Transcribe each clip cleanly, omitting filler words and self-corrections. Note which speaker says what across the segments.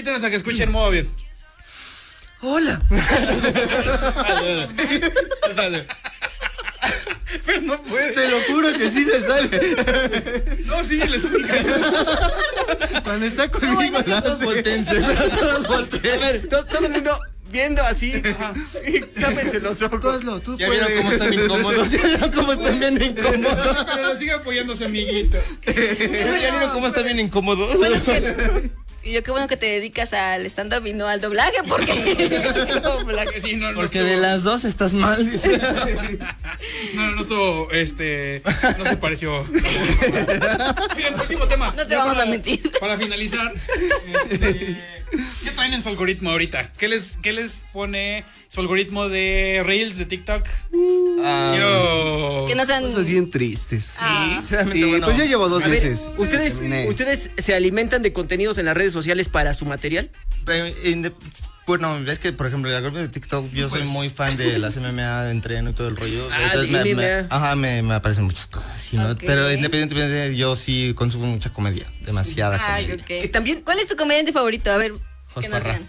Speaker 1: Invítenos a que escuchen modo bien.
Speaker 2: Hola.
Speaker 1: Pero no puede.
Speaker 3: Te lo juro que sí le sale.
Speaker 1: No, sí, le sale.
Speaker 3: Cuando está conmigo la hace.
Speaker 2: Voltense, pero todos volteen. A ver, todo el mundo viendo así. Y tápense los ojos.
Speaker 3: Tú hazlo, tú
Speaker 2: ¿Ya vieron cómo están incómodos? ¿Ya vieron cómo están bien incómodos?
Speaker 1: Pero lo sigue apoyando su amiguito.
Speaker 2: ¿Ya vieron cómo están bien incómodos?
Speaker 4: Bueno, y yo qué bueno que te dedicas al stand-up y no al doblaje, porque...
Speaker 1: Sí, no,
Speaker 2: Porque
Speaker 1: estuvo-
Speaker 2: de las dos estás mal, dice.
Speaker 1: No estuvo, no se pareció. Bien, último tema.
Speaker 4: No te
Speaker 1: Ya
Speaker 4: vamos a mentir.
Speaker 1: Para finalizar, ¿qué traen en su algoritmo ahorita? ¿Qué les pone su algoritmo de Reels, de TikTok? Quiero...
Speaker 4: Que no sean...
Speaker 3: Cosas bien tristes.
Speaker 4: Ah.
Speaker 2: Sinceramente,
Speaker 3: Sí,
Speaker 2: bueno.
Speaker 3: pues ya llevo 2
Speaker 5: A ver,
Speaker 3: meses. Terminé.
Speaker 5: ¿ustedes se alimentan de contenidos en las redes sociales para su material?
Speaker 2: Bueno, es que, por ejemplo, el algoritmo de TikTok, yo soy muy fan de las MMA, entreno y todo el rollo.
Speaker 5: Ah,
Speaker 2: Entonces
Speaker 5: de MMA.
Speaker 2: me aparecen muchas cosas, ¿sí, no?
Speaker 4: Ok.
Speaker 2: Pero independientemente, yo sí consumo mucha comedia, demasiada
Speaker 4: Ay,
Speaker 2: comedia.
Speaker 4: ok.
Speaker 5: Que también...
Speaker 4: ¿Cuál es tu comediante favorito? A ver, que nos
Speaker 2: Parra.
Speaker 4: digan.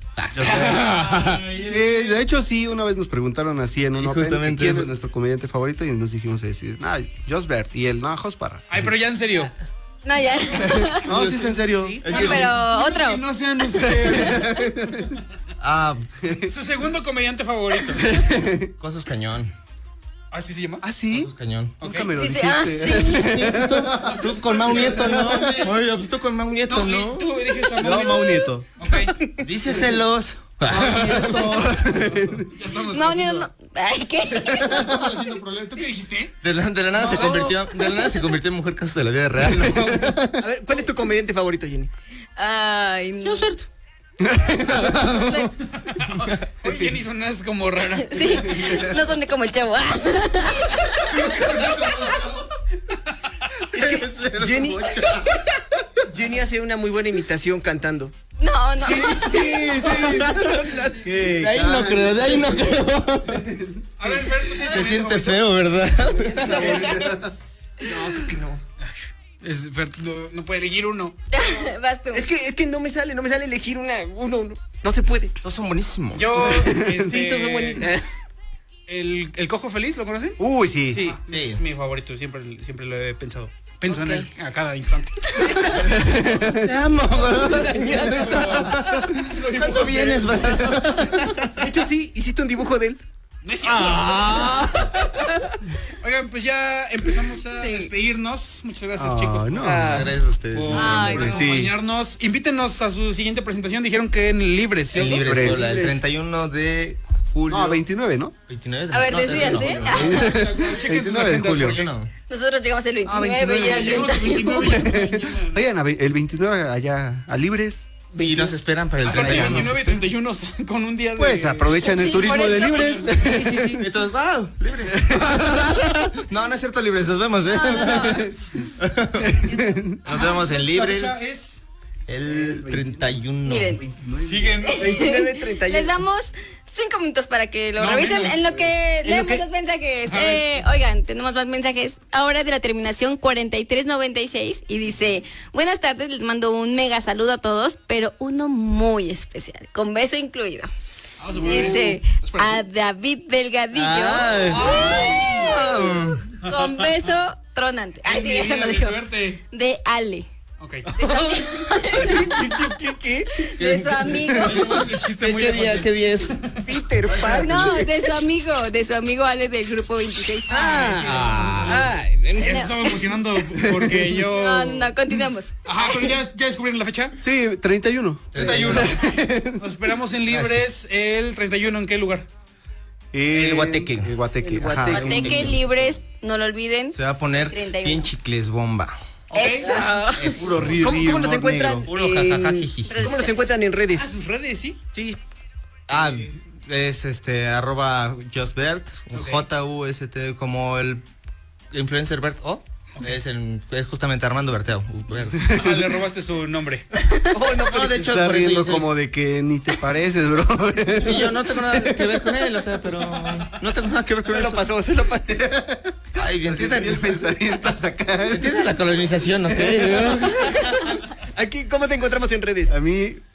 Speaker 3: De hecho, sí, una vez nos preguntaron así en un
Speaker 2: Y
Speaker 3: Open
Speaker 2: justamente
Speaker 3: quién
Speaker 2: eso.
Speaker 3: es nuestro comediante favorito y nos dijimos decir, Josh Bert y él, Jos Parra.
Speaker 1: Ay, pero ya en serio.
Speaker 4: No, ya.
Speaker 3: No, sí es en serio.
Speaker 4: No, pero otro.
Speaker 1: Que no sean ustedes. Su segundo comediante favorito.
Speaker 2: Cosas cañón.
Speaker 1: ¿Así se llama?
Speaker 3: ¿Ah, sí?
Speaker 2: Cosas cañón.
Speaker 3: Nunca me lo
Speaker 4: Dice,
Speaker 3: dijiste.
Speaker 2: Tú con Mau Nieto, ¿no? Oye, pues tú con Mau Nieto, ¿no?
Speaker 1: Tú diriges a
Speaker 3: No, Mau Nieto.
Speaker 1: Ok.
Speaker 2: Díceselos.
Speaker 1: Ya estamos
Speaker 4: No,
Speaker 1: haciendo,
Speaker 4: no. Ay, ¿qué?
Speaker 1: estamos haciendo problemas. ¿Tú qué dijiste?
Speaker 2: De la nada se convirtió en mujer casos de la vida real, ¿no?
Speaker 5: A ver, ¿cuál es tu comediante favorito, Jenny?
Speaker 4: Ay, no.
Speaker 1: Oye, Jenny, sonas como rara.
Speaker 4: Sí, no son de como el chavo.
Speaker 5: Jenny hace una muy buena imitación cantando.
Speaker 4: No, no.
Speaker 2: De ahí no creo.
Speaker 1: A ver, Fer, ¿tú tienes
Speaker 2: Se siente
Speaker 1: favorito?
Speaker 2: feo, ¿verdad?
Speaker 5: No, creo que no.
Speaker 1: Fer, no puede elegir uno.
Speaker 4: Vas tú.
Speaker 5: Es que no me sale elegir uno. No se puede.
Speaker 2: Todos son buenísimos.
Speaker 1: Yo,
Speaker 5: Sí, todos son buenísimos.
Speaker 1: el Cojo Feliz, ¿lo conocen?
Speaker 3: Uy, sí.
Speaker 1: Sí,
Speaker 2: sí.
Speaker 1: es mi favorito, siempre lo he pensado. Pienso en él a cada instante.
Speaker 2: Te amo, ¿Cuándo vienes, bro?
Speaker 5: De hecho, sí, hiciste un dibujo de él.
Speaker 1: No es cierto. Oigan, pues ya empezamos a
Speaker 4: Sí.
Speaker 1: despedirnos. Muchas gracias, chicos.
Speaker 3: No.
Speaker 2: Gracias a ustedes.
Speaker 1: Por
Speaker 4: Ay, no.
Speaker 1: acompañarnos. Invítenos a su siguiente presentación. Dijeron que en Libres, ¿cierto?
Speaker 2: El Libres,
Speaker 3: Libres.
Speaker 2: Puebla, el 31 de julio.
Speaker 3: No, 29, ¿no?
Speaker 2: 29
Speaker 4: A ver,
Speaker 2: no,
Speaker 4: decidan,
Speaker 2: 31
Speaker 4: ¿sí?
Speaker 2: julio.
Speaker 1: Chequen sus
Speaker 3: 29 de
Speaker 1: agendas,
Speaker 3: julio.
Speaker 1: porque-
Speaker 2: ¿Por qué no?
Speaker 4: Nosotros llegamos el 29 y era el
Speaker 1: Llegamos el
Speaker 4: 31.
Speaker 1: 29.
Speaker 3: Vayan el 29 allá a Libres.
Speaker 2: Y nos esperan para el
Speaker 1: Aparte,
Speaker 2: 31.
Speaker 1: 29 y 31 con un día de...
Speaker 3: Pues aprovechan el
Speaker 4: Sí,
Speaker 3: turismo
Speaker 4: por
Speaker 3: de
Speaker 4: eso.
Speaker 3: Libres.
Speaker 2: Entonces, wow, Libres. No es cierto, Libres, nos vemos, ¿eh? Nos vemos en Libres
Speaker 1: La fecha es...
Speaker 2: el 31.
Speaker 4: Miren,
Speaker 1: Siguen.
Speaker 5: 29, 31.
Speaker 4: les damos 5 minutos para que lo
Speaker 1: No,
Speaker 4: revisen
Speaker 1: menos.
Speaker 4: en lo que leemos
Speaker 5: que-
Speaker 4: los mensajes.
Speaker 1: A ver.
Speaker 4: Oigan, tenemos más mensajes ahora de la terminación 4396 y dice, buenas tardes, les mando un mega saludo a todos, pero uno muy especial, con beso incluido.
Speaker 1: Vamos a poner-
Speaker 4: Dice
Speaker 1: Espera.
Speaker 4: a David Delgadillo
Speaker 2: Ay.
Speaker 4: con beso tronante. Ay, sí, eso lo
Speaker 1: De
Speaker 4: dijo.
Speaker 1: suerte.
Speaker 4: De Ale.
Speaker 1: Ok.
Speaker 5: ¿Qué?
Speaker 4: De su amigo.
Speaker 1: El chiste muy
Speaker 2: ¿Qué día es?
Speaker 5: Peter Pan.
Speaker 4: No, de su amigo Ale del grupo 26.
Speaker 1: Ya se estaba emocionando porque yo...
Speaker 4: No, continuamos.
Speaker 1: Ajá, pero ya descubrieron la fecha.
Speaker 3: Sí, 31.
Speaker 1: 31. Nos esperamos en Libres el 31. ¿En qué lugar?
Speaker 2: El Guateque.
Speaker 3: El Guateque.
Speaker 5: El
Speaker 3: ajá.
Speaker 5: Guateque.
Speaker 4: Guateque Libres, no lo olviden.
Speaker 2: Se va a poner
Speaker 4: 31.
Speaker 2: bien chicles bomba.
Speaker 1: Ok.
Speaker 4: Eso.
Speaker 3: Puro río.
Speaker 5: ¿Cómo los encuentran?
Speaker 2: Puro
Speaker 5: en-
Speaker 2: jajaja, jiji.
Speaker 5: ¿Cómo los encuentran en
Speaker 1: Ah,
Speaker 5: redes?
Speaker 1: sus redes, sí.
Speaker 5: Sí.
Speaker 2: Es arroba JustBert,
Speaker 1: Ok.
Speaker 2: JUST, como el influencer Bert O. Es justamente Armando Berteo.
Speaker 1: Ah, le robaste su nombre.
Speaker 2: Oh, no, de hecho,
Speaker 3: Está
Speaker 2: por eso
Speaker 3: riendo
Speaker 2: yo soy-
Speaker 3: como de que ni te pareces, bro.
Speaker 2: Y yo no tengo nada que ver con él, o sea, pero no tengo nada que ver con él.
Speaker 5: Se lo pasó.
Speaker 2: Ay, bien,
Speaker 3: Tienes pensamientos acá.
Speaker 2: entiendes la colonización, ¿ok?
Speaker 5: Aquí, ¿cómo te encontramos en redes?
Speaker 3: A mí,